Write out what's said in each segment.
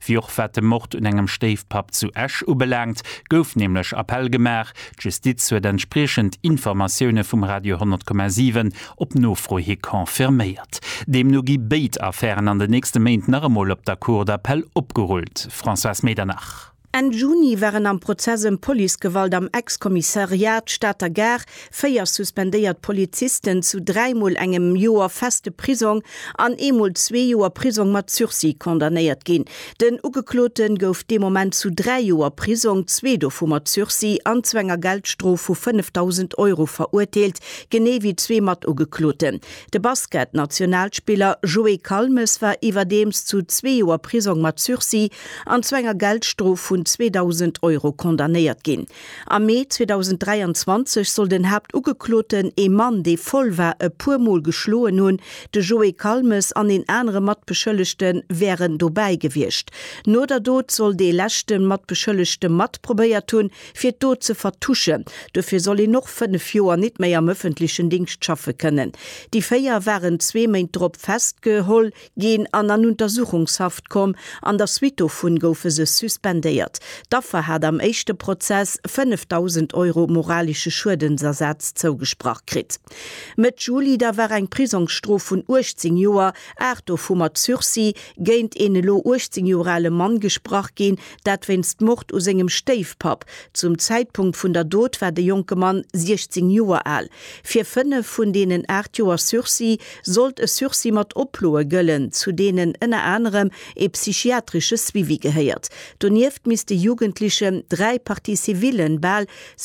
wie auch wat Mord in engem Steifpap zu Esch ubelangt, gouf nämlich Appell gemacht. Justiz huet entsprechend Informationen vom Radio 10,7 op Nofrohe konfirmiert. Dem no gi Beit-Affären an den nächsten Moment nach einmal op der Cour d'Appell opgeholt. François Medernach. En Juni waren am Prozess im Polizeigewalt am Ex-Kommissariat Stadter Gar 4 suspendiert Polizisten zu 3-mal engem Joer feste Prisung an 2 Joer Prisung mat Sursis kondamniert gin. Den Ugekloten gouf dem Moment zu 3 Joer Prisung 2 dofu mat Sursis an zwnger Geldstrof vu 5.000 € verurteilt, gene wie 2 mat Ugekloten. De Basket-Nationalspieler Joey Kalmes war iwwerdems zu 2 Joer Prisung mat Sursis an zwnger Geldstrof von 2.000 € kondamniert gin. Am Mai 2023 soll den Hauptugekloten Mann, de voll war purmol geschloen nun, de Joey Kalmes an den andere Matbeschëllechten wären dobei gewircht. No der dort soll de lächten Matbeschëllechte Mat probiert tun, fir dort zu vertuschen. Dafür soll noch 5 Joer nicht mehr am öffentlichen Dienst schaffen können. Die 4 waren 2 Monate drop festgeholt, gehen an an Untersuchungshaft kom, an der Suite vun goufe se suspendiert. Dafür hat am echte Prozess 5.000 € moralische Schuldensatz zugesprochen krit. Mit Juli da war ein Prisungsstrof von 18 Joer, 8 vu mat Sursis, geint en lo 18-jorale Mann gesprochen gehen, dat wennst Mord aus engem Steifpap. Zum Zeitpunkt von der Tod war der junge Mann 16 Joer alt. Für 5 von denen 8 Joer Sursis sollt es Sursis mat oploe göllen, zu denen unter anderem psychiatrisches Zwivi gehört. Donieft die Jugendlichen 3 Partie zivilen Ball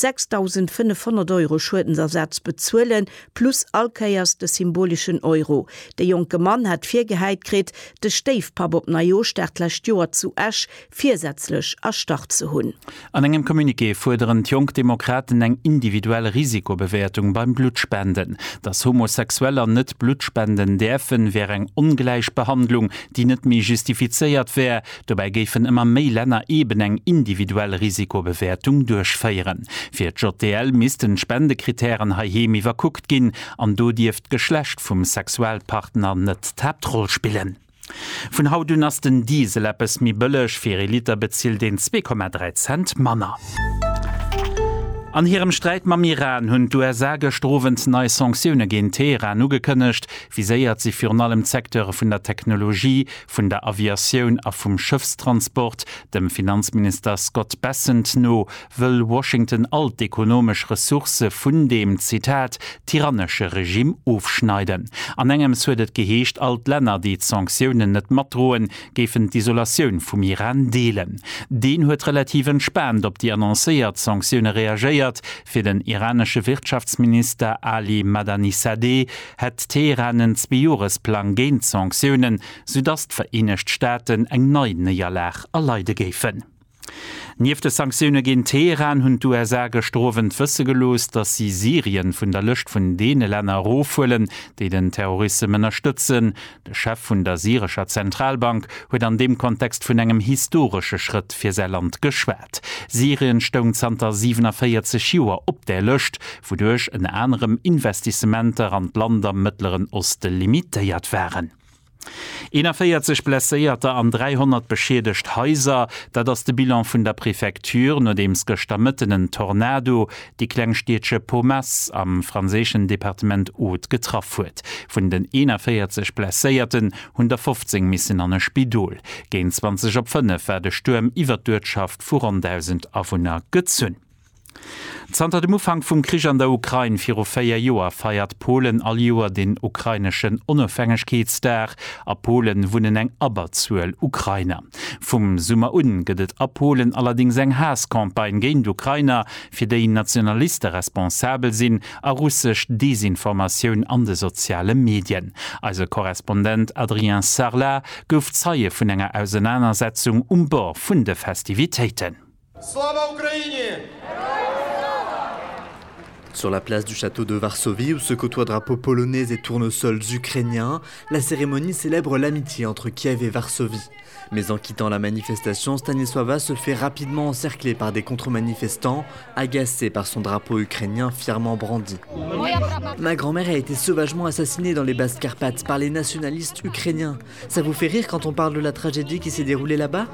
6.500 € Schuldensersatz bezuelen plus Alkeiers des symbolischen Euro. Der junge Mann hat 4 Gehalt krit, de Steifpap op na Jostartlecht Joer zu Esch viersätzlich erstarrt zu hunn. An engem Kommuniqué fordern die Jungdemokraten eng individuelle Risikobewertung beim Blutspenden. Das Homosexueller net Blutspenden dürfen wäre eng Ungleichbehandlung, die net mehr justifiziert wär. Dabei gefen immer mehr Länder eben eng individuelle Risikobewertung durchfeieren. Für JTL missten Spendekriterien haiem iwwerguckt gin, an do dieft Geschlecht vom Sexualpartner net Hauptrolle spielen. Von hautdünnersten Diesel appes mi bëllech fir Liter bezielt den 2,3 Cent Manner. An ihrem Streit mam Iran hunn USA gestrovent neue Sanktionen gegen Teheran ugekënnecht, wie séiert sie für allem Sektor vun der Technologie, vun der Aviation a vum Schiffstransport. Dem Finanzminister Scott Bessent no will Washington alt ökonomisch Ressource vun dem Zitat tyrannische Regime aufschneiden. An engem huet geheescht alt Länder, die Sanktionen net matdroen, gefen d'Isolation vum Iran deelen. Den huet relativ entspannt op die annoncéiert Sanktionen reagiert. Für den iranische Wirtschaftsminister Ali Madani-Sadeh hat Teheran einen 2-Jahresplan gegen Sanktionen, sodass die Vereinigten Staaten eng neuen Jahr erleide geben. Nief de Sanktionen gegen Teheran hunn die USA gestrovent Fësse gelost, dass sie Syrien vun der Lücht vun dene Länder rohfüllen, die den Terrorismen unterstützen. Der Chef vun der syrischer Zentralbank huet an dem Kontext vun engem historische Schritt fir se Land geschwert. Syrien stongt zanter 47 Joer op der Lücht, wodurch en anderem Investissementer an Land am Mittleren Oste limitiert wären. 41 blessierte an 300 beschädigt Häuser, da das de Bilan vun der Präfektur no dems gestammeten Tornado die Kleinstädtsche Pommes am französischen Departement Haute getroffen huet. Von den 41 blessierten 115 missen an e Spidol. Gegen 20 op 5 war de Sturm iwwer d'Wirtschaft vor 1000 Einwohner gezünnt. Zanter dem Ufang vum Krieg an der Ukraine 4 Joer feiert Polen all Joer den ukrainischen Unabhängigkeitsdag. A Polen wunnen eng aberzuel Ukrainer. Vom Summer gëtt a Polen allerdings eng Haskampagne gegen d'Ukrainer, fir déi Nationalisten responsabel sinn a russsisch Desinformationun an de soziale Medien. Also Korrespondent Adrien Sarlat gouf Zeie vun enger Auseinandersetzung Bord vun de Festivitäten. Slava Ukraine! Sur la place du château de Varsovie, où se côtoient drapeaux polonais et tournesols ukrainiens, la cérémonie célèbre l'amitié entre Kiev et Varsovie. Mais en quittant la manifestation, Stanisława se fait rapidement encercler par des contre-manifestants, agacés par son drapeau ukrainien fièrement brandi. Ma grand-mère a été sauvagement assassinée dans les Basses-Carpates par les nationalistes ukrainiens. Ça vous fait rire quand on parle de la tragédie qui s'est déroulée là-bas ?